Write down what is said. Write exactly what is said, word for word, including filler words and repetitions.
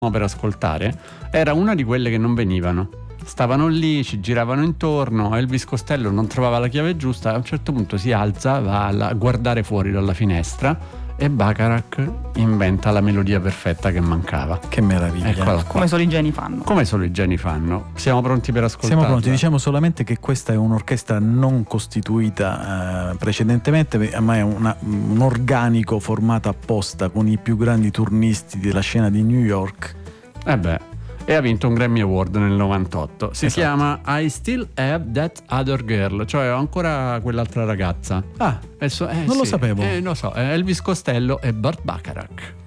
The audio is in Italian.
per ascoltare era una di quelle che non venivano. Stavano lì, ci giravano intorno, Elvis Costello non trovava la chiave giusta, a un certo punto si alza, va a guardare fuori dalla finestra e Bacharach inventa la melodia perfetta che mancava. Che meraviglia. Eccola qua. Come solo i geni fanno. Come solo i geni fanno. Siamo pronti per ascoltare? Siamo pronti, diciamo solamente che questa è un'orchestra non costituita eh, precedentemente, ma è una, un organico formato apposta con i più grandi turnisti della scena di New York. Eh beh, e ha vinto un Grammy Award nel novantotto. Si Esatto. chiama I Still Have That Other Girl, cioè ho ancora quell'altra ragazza. Ah, Eh, so- eh, non lo sì, sapevo. Eh, lo so, è Elvis Costello e Burt Bacharach.